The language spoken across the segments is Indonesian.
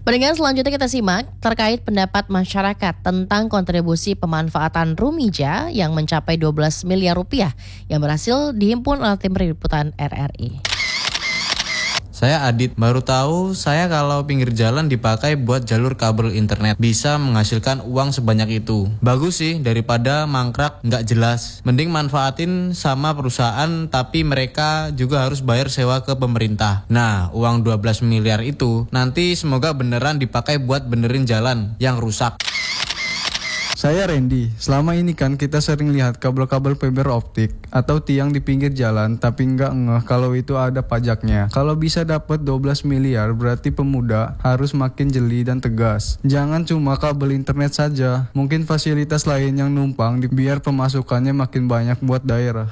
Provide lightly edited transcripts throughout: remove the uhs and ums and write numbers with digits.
Pendengar, selanjutnya kita simak terkait pendapat masyarakat tentang kontribusi pemanfaatan Rumija yang mencapai 12 miliar rupiah yang berhasil dihimpun oleh tim liputan RRI. Saya Adit, baru tahu saya kalau pinggir jalan dipakai buat jalur kabel internet bisa menghasilkan uang sebanyak itu. Bagus sih daripada mangkrak nggak jelas. Mending manfaatin sama perusahaan tapi mereka juga harus bayar sewa ke pemerintah. Nah, uang 12 miliar itu nanti semoga beneran dipakai buat benerin jalan yang rusak. Saya Randy, selama ini kan kita sering lihat kabel-kabel fiber optik atau tiang di pinggir jalan tapi nggak ngeh kalau itu ada pajaknya. Kalau bisa dapat 12 miliar berarti pemuda harus makin jeli dan tegas. Jangan cuma kabel internet saja, mungkin fasilitas lain yang numpang biar pemasukannya makin banyak buat daerah.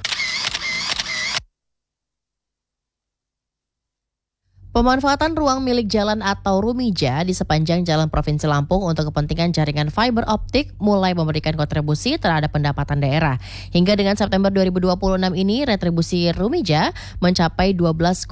Pemanfaatan ruang milik jalan atau Rumija di sepanjang jalan Provinsi Lampung untuk kepentingan jaringan fiber optik mulai memberikan kontribusi terhadap pendapatan daerah. Hingga dengan September 2026 ini, retribusi Rumija mencapai 12,3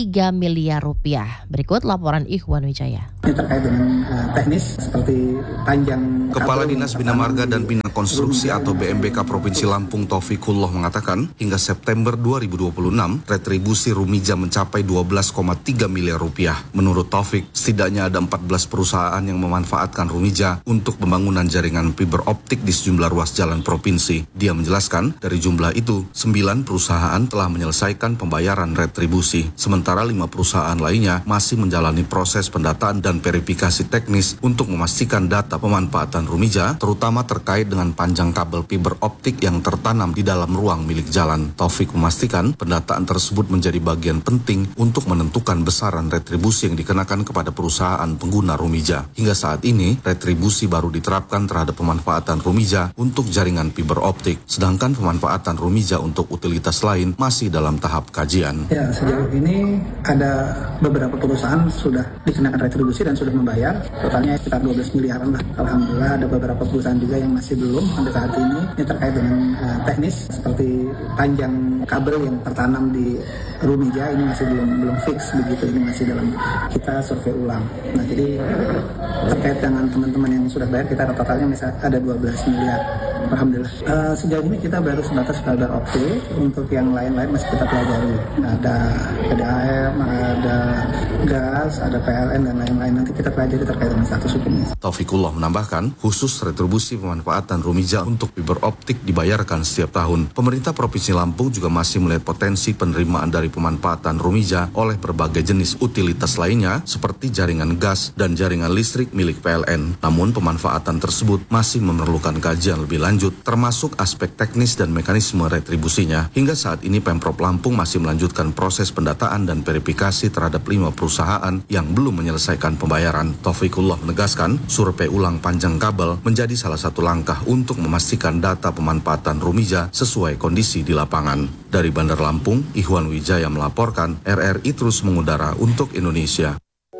miliar rupiah. Berikut laporan Ikhwan Wijaya. Ini terkait dengan teknis seperti panjang. Kepala Dinas Bina Marga dan Bina Konstruksi atau BMBK Provinsi Lampung Taufikullah mengatakan hingga September 2026 retribusi Rumija mencapai 12,3 miliar rupiah. Menurut Taufik, setidaknya ada 14 perusahaan yang memanfaatkan Rumija untuk pembangunan jaringan fiber optik di sejumlah ruas jalan provinsi. Dia menjelaskan, dari jumlah itu, 9 perusahaan telah menyelesaikan pembayaran retribusi. Sementara 5 perusahaan lainnya masih menjalani proses pendataan dan verifikasi teknis untuk memastikan data pemanfaatan Rumija, terutama terkait dengan panjang kabel fiber optik yang tertanam di dalam ruang milik jalan. Taufik memastikan pendataan tersebut menjadi bagian penting untuk menentukan besaran retribusi yang dikenakan kepada perusahaan pengguna Rumija. Hingga saat ini, retribusi baru diterapkan terhadap pemanfaatan Rumija untuk jaringan fiber optik, sedangkan pemanfaatan Rumija untuk utilitas lain masih dalam tahap kajian. Ya, sejauh ini ada beberapa perusahaan sudah dikenakan retribusi dan sudah membayar, totalnya sekitar 12 miliaran lah. Alhamdulillah ada beberapa perusahaan juga yang masih belum sampai saat ini. Ini terkait dengan teknis seperti panjang kabel yang tertanam di Rumija ini masih belum fix begitu. Ini masih dalam kita survei ulang. Nah, jadi terkait dengan teman-teman yang sudah bayar, kita totalnya misalnya ada 12 miliar. Alhamdulillah. Sejauh ini kita baru sebatas fiber optik. Untuk yang lain-lain masih kita pelajari. Ada PDAM, ada gas, ada PLN dan lain-lain. Nanti kita pelajari terkait dengan status hukumnya. Taufikullah menambahkan, khusus retribusi pemanfaatan Rumija untuk fiber optik dibayarkan setiap tahun. Pemerintah Provinsi Lampung juga masih melihat potensi penerimaan dari pemanfaatan Rumija oleh berbagai jenis utilitas lainnya seperti jaringan gas dan jaringan listrik milik PLN. Namun pemanfaatan tersebut masih memerlukan kajian lebih lanjut termasuk aspek teknis dan mekanisme retribusinya. Hingga saat ini Pemprov Lampung masih melanjutkan proses pendataan dan verifikasi terhadap 5 perusahaan yang belum menyelesaikan pembayaran. Taufikullah menegaskan survei ulang panjang kabel menjadi salah satu langkah untuk memastikan data pemanfaatan Rumija sesuai kondisi di lapangan. Dari Bandar Lampung, Ikhwan Wijaya melaporkan, RRI terus mengudara untuk Indonesia.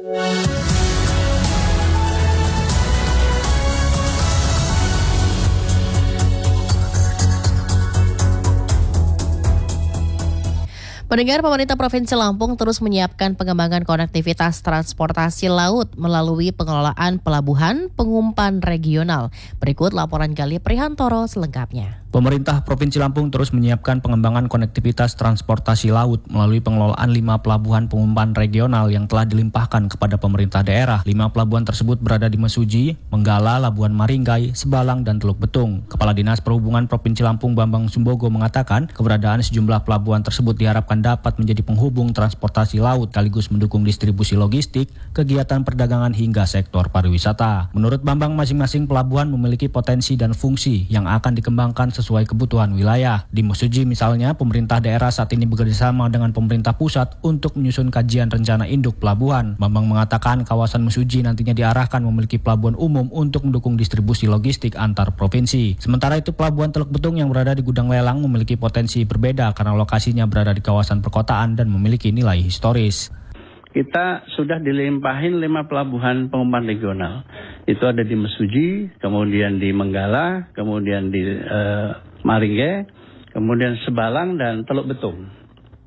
Pendengar, pemerintah Provinsi Lampung terus menyiapkan pengembangan konektivitas transportasi laut melalui pengelolaan pelabuhan pengumpan regional. Berikut laporan Gali Prihantoro selengkapnya. Pemerintah Provinsi Lampung terus menyiapkan pengembangan konektivitas transportasi laut melalui pengelolaan 5 pelabuhan pengumpan regional yang telah dilimpahkan kepada pemerintah daerah. 5 pelabuhan tersebut berada di Mesuji, Menggala, Labuan Maringgai, Sebalang, dan Teluk Betung. Kepala Dinas Perhubungan Provinsi Lampung Bambang Sumbogo mengatakan keberadaan sejumlah pelabuhan tersebut diharapkan dapat menjadi penghubung transportasi laut sekaligus mendukung distribusi logistik, kegiatan perdagangan hingga sektor pariwisata. Menurut Bambang, masing-masing pelabuhan memiliki potensi dan fungsi yang akan dikembangkan sesuai kebutuhan wilayah. Di Mesuji misalnya, pemerintah daerah saat ini bekerjasama dengan pemerintah pusat untuk menyusun kajian rencana induk pelabuhan. Bambang mengatakan kawasan Mesuji nantinya diarahkan memiliki pelabuhan umum untuk mendukung distribusi logistik antar provinsi. Sementara itu, pelabuhan Teluk Betung yang berada di Gudang Lelang memiliki potensi berbeda karena lokasinya berada di kawasan perkotaan dan memiliki nilai historis. Kita sudah dilimpahin 5 pelabuhan pengumpan regional. Itu ada di Mesuji, kemudian di Menggala, kemudian di Maringge, kemudian Sebalang dan Teluk Betung.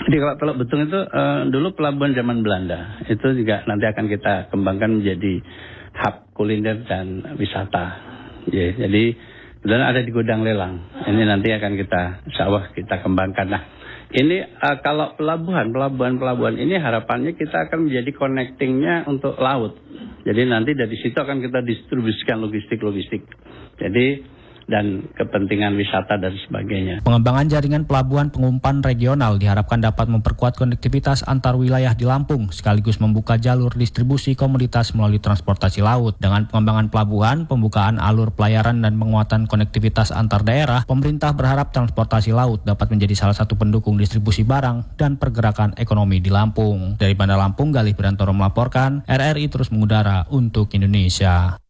Jadi kalau Teluk Betung itu dulu pelabuhan zaman Belanda. Itu juga nanti akan kita kembangkan menjadi hub kuliner dan wisata. Ya, jadi kemudian ada di Gudang Lelang. Ini nanti akan kita, insya Allah kita kembangkan. Nah, ini kalau pelabuhan ini harapannya kita akan menjadi connectingnya untuk laut. Jadi nanti dari situ akan kita distribusikan logistik. Jadi dan kepentingan wisata dan sebagainya. Pengembangan jaringan pelabuhan pengumpan regional diharapkan dapat memperkuat konektivitas antar wilayah di Lampung, sekaligus membuka jalur distribusi komoditas melalui transportasi laut. Dengan pengembangan pelabuhan, pembukaan alur pelayaran dan penguatan konektivitas antar daerah, pemerintah berharap transportasi laut dapat menjadi salah satu pendukung distribusi barang dan pergerakan ekonomi di Lampung. Dari Bandar Lampung, Galih Birantoro melaporkan, RRI terus mengudara untuk Indonesia.